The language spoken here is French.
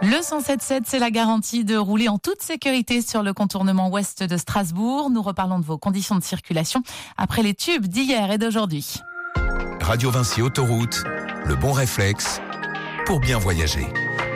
Le 107.7, c'est la garantie de rouler en toute sécurité sur le contournement ouest de Strasbourg. Nous reparlons de vos conditions de circulation après les tubes d'hier et d'aujourd'hui. Radio Vinci Autoroute, le bon réflexe pour bien voyager.